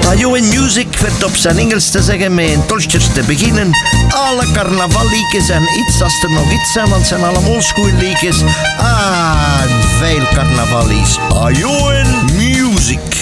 Ajo in Music werd op zijn Engels te zeggen met een tolstjes te beginnen. Alle carnavalliedjes zijn iets als er nog iets zijn, want het zijn allemaal schoolliedjes. Ah, veel carnavallies. Ajo in Music.